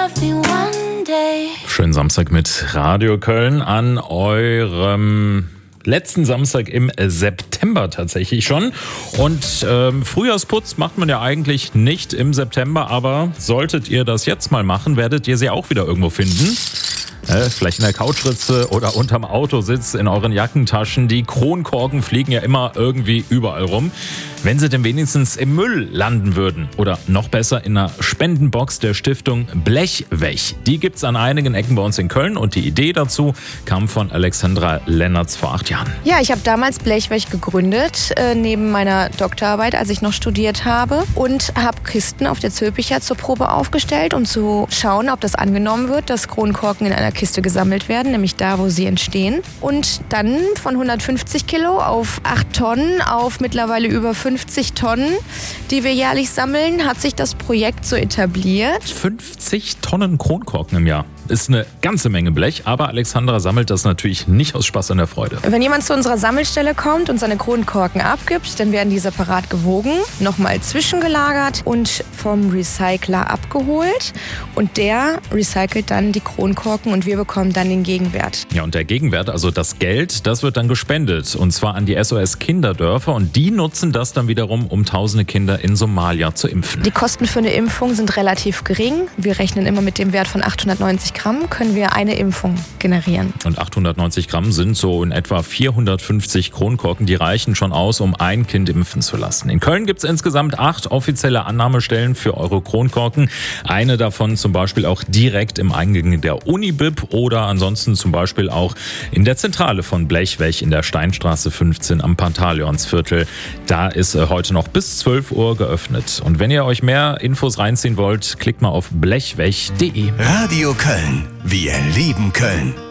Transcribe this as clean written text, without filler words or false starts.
love me one day. Schönen Samstag mit Radio Köln an eurem letzten Samstag im September tatsächlich schon. Und Frühjahrsputz macht man ja eigentlich nicht im September, aber solltet ihr das jetzt mal machen, werdet ihr sie auch wieder irgendwo finden. Vielleicht in der Couchritze oder unterm Autositz, in euren Jackentaschen. Die Kronkorken fliegen ja immer irgendwie überall rum. Wenn sie denn wenigstens im Müll landen würden. Oder noch besser in einer Spendenbox der Stiftung Blechwech. Die gibt's an einigen Ecken bei uns in Köln. Und die Idee dazu kam von Alexandra Lennertz vor 8 Jahren. Ja, ich habe damals Blechwech gegründet, neben meiner Doktorarbeit, als ich noch studiert habe. Und habe Kisten auf der Zülpicher zur Probe aufgestellt, um zu schauen, ob das angenommen wird, dass Kronkorken in einer Kiste gesammelt werden, nämlich da, wo sie entstehen. Und dann von 150 Kilo auf 8 Tonnen auf mittlerweile über 50 Tonnen, die wir jährlich sammeln, hat sich das Projekt so etabliert. 50 Tonnen Kronkorken im Jahr. Ist eine ganze Menge Blech, aber Alexandra sammelt das natürlich nicht aus Spaß an der Freude. Wenn jemand zu unserer Sammelstelle kommt und seine Kronkorken abgibt, dann werden die separat gewogen, nochmal zwischengelagert und vom Recycler abgeholt. Und der recycelt dann die Kronkorken und wir bekommen dann den Gegenwert. Ja, und der Gegenwert, also das Geld, das wird dann gespendet. Und zwar an die SOS Kinderdörfer. Und die nutzen das dann wiederum, um tausende Kinder in Somalia zu impfen. Die Kosten für eine Impfung sind relativ gering. Wir rechnen immer mit dem Wert von 890 Gramm, können wir eine Impfung generieren. Und 890 Gramm sind so in etwa 450 Kronkorken. Die reichen schon aus, um ein Kind impfen zu lassen. In Köln gibt es insgesamt 8 offizielle Annahmestellen für eure Kronkorken. Eine davon zum Beispiel auch direkt im Eingang der Unibib oder ansonsten zum Beispiel auch in der Zentrale von Blechwech in der Steinstraße 15 am Pantaleonsviertel. Da ist heute noch bis 12 Uhr geöffnet. Und wenn ihr euch mehr Infos reinziehen wollt, klickt mal auf blechwech.de. Radio Köln. Wir lieben Köln.